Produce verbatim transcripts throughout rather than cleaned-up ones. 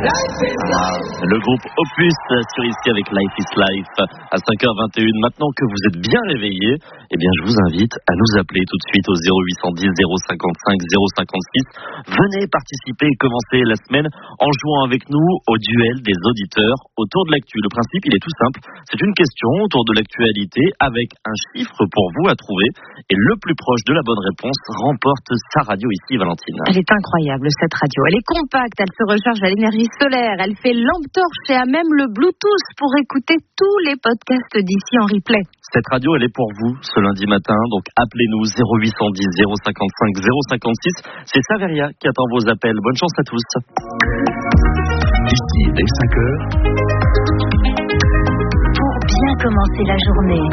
Le groupe Opus sur ici avec Life is Life à cinq heures vingt et une. Maintenant que vous êtes bien réveillés, eh bien je vous invite à nous appeler tout de suite au zéro huit cent dix zéro cinquante-cinq zéro cinquante-six. Venez participer et commencer la semaine en jouant avec nous au duel des auditeurs autour de l'actu. Le principe, il est tout simple. C'est une question autour de l'actualité avec un chiffre pour vous à trouver. Et le plus proche de la bonne réponse remporte sa radio ici, Valentine. Elle est incroyable, cette radio. Elle est compacte, elle se recharge à l'énergie solaire, elle fait lampe torche et a même le Bluetooth pour écouter tous les podcasts d'ici en replay. Cette radio, elle est pour vous ce lundi matin, donc appelez-nous zéro huit cent dix zéro cinquante-cinq zéro cinquante-six. C'est Saveria qui attend vos appels. Bonne chance à tous. Ici, dès cinq heures. Pour bien commencer la journée.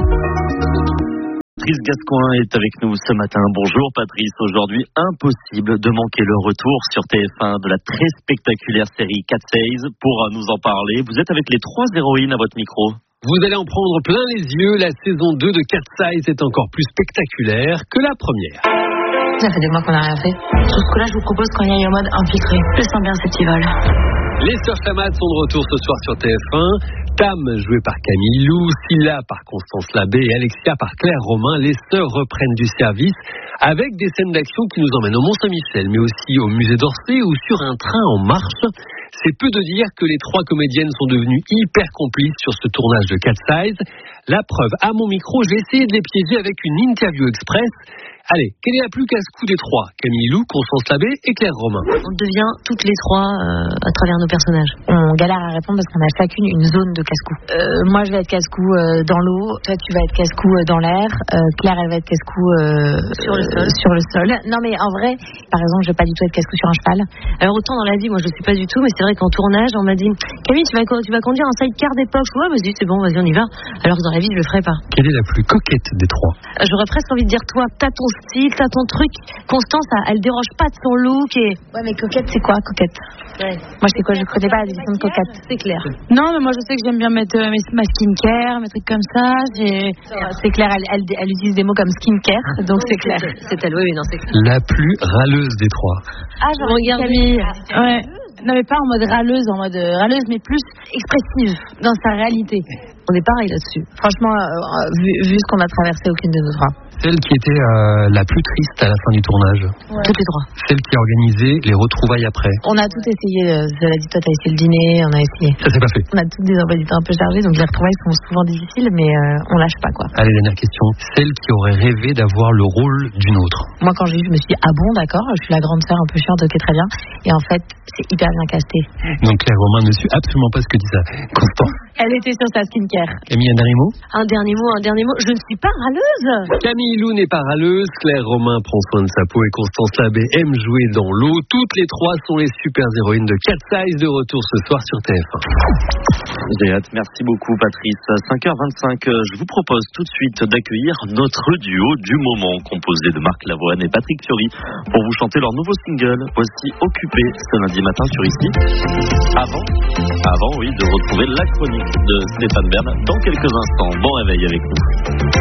Patrice Gascoin est avec nous ce matin. Bonjour Patrice. Aujourd'hui, impossible de manquer le retour sur T F un de la très spectaculaire série Cat Eyes. Pour nous en parler, vous êtes avec les trois héroïnes à votre micro. Vous allez en prendre plein les yeux. La saison deux de Cat Eyes est encore plus spectaculaire que la première. Ça fait des mois qu'on n'a rien fait. Tout ce que là, je vous propose qu'on y aille en mode infiltré. Je sens bien cet Ival. Les sœurs Chamat sont de retour ce soir sur T F un. Tam, jouée par Camille Lou, Scylla par Constance Labbé et Alexia par Claire Romain. Les sœurs reprennent du service avec des scènes d'action qui nous emmènent au Mont-Saint-Michel, mais aussi au musée d'Orsay ou sur un train en marche. C'est peu de dire que les trois comédiennes sont devenues hyper complices sur ce tournage de Cat Eyes. La preuve, à mon micro, j'ai essayé de les piéger avec une interview express. Allez, quelle est la plus casse-cou des trois? Camille Lou, Constance Labbé et Claire Romain. On devient toutes les trois euh, à travers nos personnages. On galère à répondre parce qu'on a chacune une zone de casse-cou. Euh, moi, je vais être casse-cou euh, dans l'eau. Toi, tu vas être casse-cou euh, dans l'air. Euh, Claire, elle va être casse-cou euh, sur le sol. Euh, sur le sol. Non, mais en vrai, par exemple, je vais pas du tout être casse-cou sur un cheval. Alors autant dans la vie, moi, je le suis pas du tout, mais c'est vrai qu'en tournage, on m'a dit Camille, tu vas, tu vas conduire un sidecar d'époque. Ouais, vas-y, c'est bon, vas-y, on y va. Alors que dans la vie, je le ferai pas. Quelle est la plus coquette des trois? Euh, J'aurais presque envie de dire toi, t'as ton style, t'as ton truc. Constance, elle déroge pas de son look et... Ouais, mais coquette, c'est quoi, coquette? Ouais. Moi, je sais quoi, je connais pas la définition de coquette. C'est clair. Non, mais moi, je sais que j'aime bien mettre euh, mes, ma skincare, mes trucs comme ça. J'ai... C'est clair, elle, elle, elle utilise des mots comme skincare, donc c'est clair. C'est elle, oui, non, c'est clair. La plus râleuse des trois. Ah, je regarde Camille. Ouais. Non, mais pas en mode râleuse, en mode râleuse, mais plus expressive dans sa réalité. On est pareil là-dessus. Franchement, euh, vu, vu ce qu'on a traversé, aucune de nous trois. Celle qui était euh, la plus triste à la fin du tournage. Ouais. Toutes les trois. Celle qui a organisé les retrouvailles après. On a tout essayé. Euh, cela dit, toi, t'as essayé le dîner, on a essayé. Ça s'est pas fait. On a toutes des emplois du temps un peu chargés, donc les retrouvailles sont souvent difficiles, mais euh, on lâche pas, quoi. Allez, dernière question. Celle qui aurait rêvé d'avoir le rôle d'une autre. Moi, quand j'ai vu, je me suis dit, ah bon, d'accord, je suis la grande sœur un peu chiante, ok, très bien. Et en fait, c'est hyper bien casté. Donc Claire Romain ne suit absolument pas ce que dit ça. Constant. Elle était sur sa skincare. Camille, un dernier mot? Un dernier mot, un dernier mot. Je ne suis pas râleuse. Camille Lou n'est pas râleuse, Claire Romain prend soin de sa peau et Constance Labbé aime jouer dans l'eau. Toutes les trois sont les super héroïnes de Cat Eyes, de retour ce soir sur T F un. J'ai hâte. Merci beaucoup Patrice. À cinq heures vingt-cinq, je vous propose tout de suite d'accueillir notre duo du moment composé de Marc Lavoine et Patrick Fiori pour vous chanter leur nouveau single. Voici Occupé ce lundi matin sur ici. Avant, avant oui, de retrouver la chronique de Stéphane Bern dans quelques instants. Bon réveil avec nous.